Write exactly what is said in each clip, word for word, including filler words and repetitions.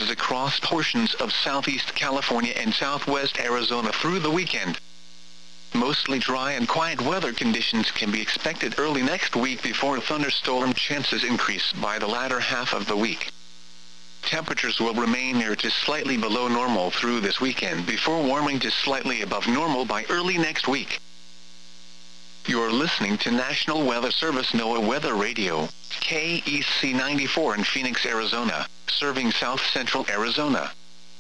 showers across portions of southeast California and southwest Arizona through the weekend. Mostly dry and quiet weather conditions can be expected early next week before thunderstorm chances increase by the latter half of the week. Temperatures will remain near to slightly below normal through this weekend before warming to slightly above normal by early next week. You're listening to National Weather Service NOAA Weather Radio, K E C ninety-four in Phoenix, Arizona, serving south central Arizona.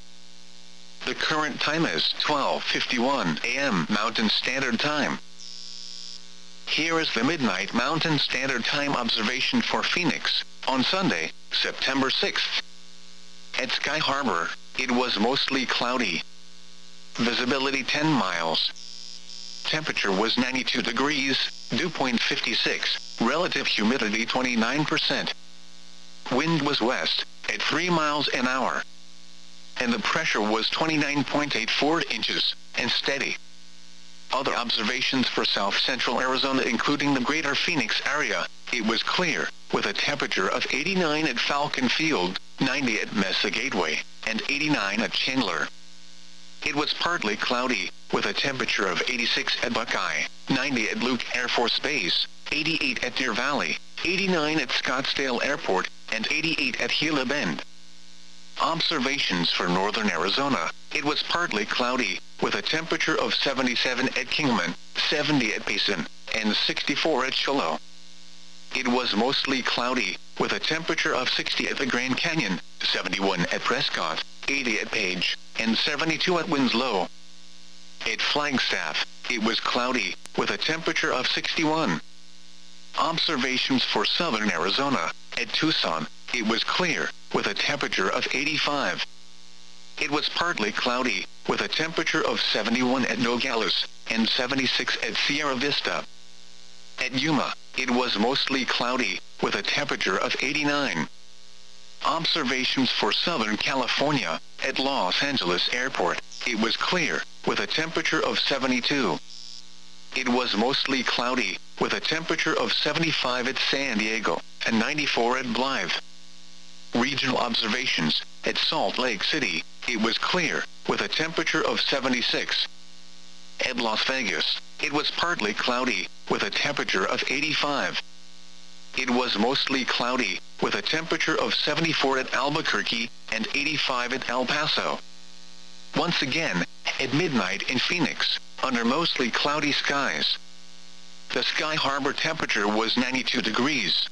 The current time is twelve fifty-one a m Mountain Standard Time. Here is the Midnight Mountain Standard Time observation for Phoenix, on Sunday, September sixth. At Sky Harbor, it was mostly cloudy. Visibility ten miles. Temperature was ninety-two degrees, dew point fifty-six, relative humidity twenty-nine percent. Wind was west, at three miles an hour. And the pressure was twenty-nine point eight four inches, and steady. Other observations for south central Arizona including the greater Phoenix area, it was clear, with a temperature of eighty-nine at Falcon Field, ninety at Mesa Gateway, and eighty-nine at Chandler. It was partly cloudy, with a temperature of eighty-six at Buckeye, ninety at Luke Air Force Base, eighty-eight at Deer Valley, eighty-nine at Scottsdale Airport, and eighty-eight at Gila Bend. Observations for northern Arizona, it was partly cloudy, with a temperature of seventy-seven at Kingman, seventy at Payson, and sixty-four at Shiloh. It was mostly cloudy, with a temperature of sixty at the Grand Canyon, seventy-one at Prescott, eighty at Page, and seventy-two at Winslow. At Flagstaff, it was cloudy, with a temperature of sixty-one. Observations for southern Arizona, at Tucson, it was clear, with a temperature of eighty-five. It was partly cloudy, with a temperature of seventy-one at Nogales, and seventy-six at Sierra Vista. At Yuma, it was mostly cloudy, with a temperature of eighty-nine. Observations for Southern California, at Los Angeles Airport, it was clear, with a temperature of seventy-two. It was mostly cloudy, with a temperature of seventy-five at San Diego, and ninety-four at Blythe. Regional observations, at Salt Lake City, it was clear, with a temperature of seventy-six. At Las Vegas, it was partly cloudy, with a temperature of eighty-five. It was mostly cloudy, with a temperature of seventy-four at Albuquerque, and eighty-five at El Paso. Once again, at midnight in Phoenix, under mostly cloudy skies. The Sky Harbor temperature was ninety-two degrees.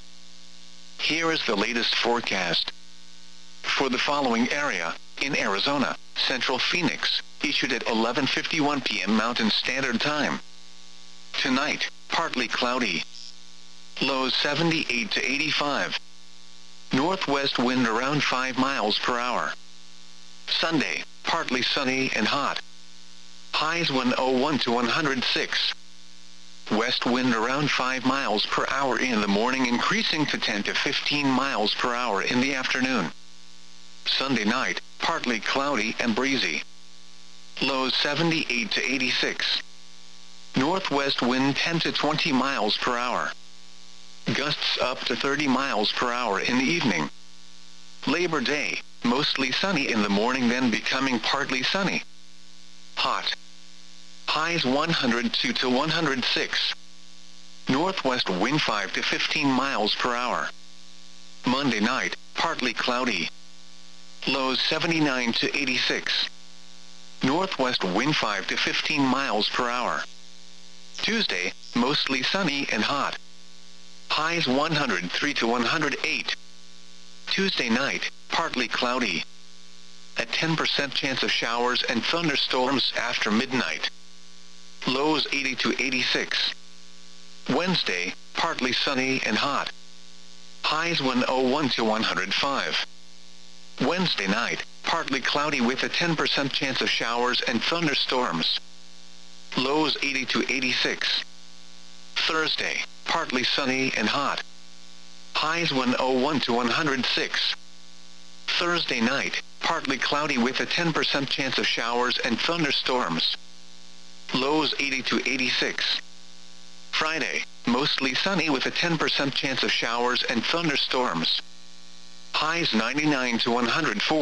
Here is the latest forecast. For the following area, in Arizona, Central Phoenix, issued at eleven fifty-one p m Mountain Standard Time. Tonight, partly cloudy. Lows seventy-eight to eighty-five. Northwest wind around five miles per hour. Sunday, partly sunny and hot. Highs one oh one to one hundred six. West wind around five miles per hour in the morning, increasing to ten to fifteen miles per hour in the afternoon. Sunday night, partly cloudy and breezy. Lows seventy-eight to eighty-six. Northwest wind ten to twenty miles per hour. Gusts up to thirty miles per hour in the evening. Labor Day, mostly sunny in the morning, then becoming partly sunny. Hot. Highs one hundred two to one hundred six. Northwest wind five to fifteen miles per hour. Monday night, partly cloudy. Lows seventy-nine to eighty-six. Northwest wind five to fifteen miles per hour. Tuesday, mostly sunny and hot. Highs one hundred three to one hundred eight. Tuesday night, partly cloudy. A ten percent chance of showers and thunderstorms after midnight. Lows eighty to eighty-six. Wednesday, partly sunny and hot. Highs one oh one to one hundred five. Wednesday night, partly cloudy with a ten percent chance of showers and thunderstorms. Lows eighty to eighty-six. Thursday, partly sunny and hot. Highs one oh one to one hundred six. Thursday night, partly cloudy with a ten percent chance of showers and thunderstorms. Lows eighty to eighty-six. Friday, mostly sunny with a ten percent chance of showers and thunderstorms. Highs ninety-nine to one hundred four.